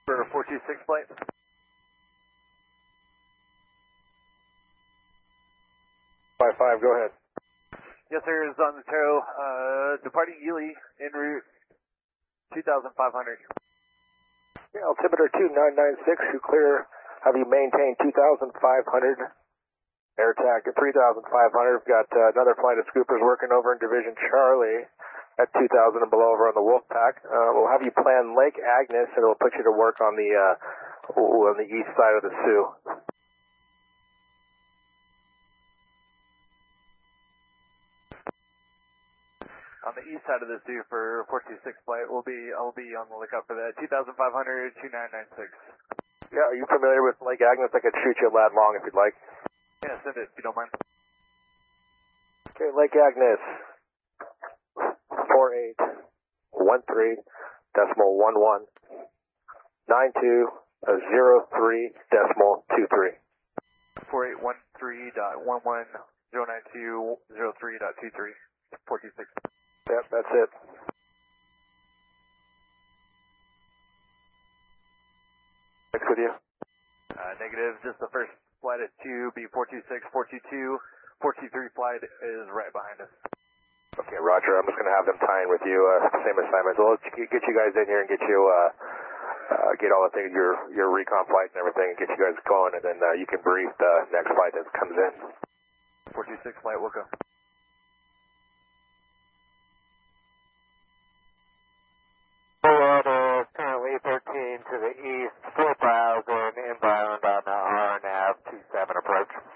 For 426 flight. Five, go ahead. Yes, sir, is on the tow. Departing Ely en route 2,500. Yeah, altimeter 2996, you clear. Have you maintained 2,500? Air tag at 3,500. We've got another flight of scoopers working over in Division Charlie at 2,000 and below over on the Wolfpack. We'll have you plan Lake Agnes, and it'll put you to work on the east side of the Sioux. On the east side of the Sioux for 426 flight, I'll be on the lookout for that. 2,500, 2996. Yeah, are you familiar with Lake Agnes? I could shoot you a lad long if you'd like. Yeah, send it if you don't mind. Okay, Lake Agnes. 4813.11 9203.23. 4813.11.09203.23. 426. Yep, that's it. Next with you. Negative, just the first flight at 2, B426, 422, 423 flight is right behind us. Okay, Roger, I'm just going to have them tie in with you, same assignment. So let's get you guys in here and get you, get all the things, your recon flight and everything, and get you guys going, and then you can brief the next flight that comes in. 426 flight, Wilco. Florida is currently 13 to the east, 4,000 inbound on the RNAV 27 approach.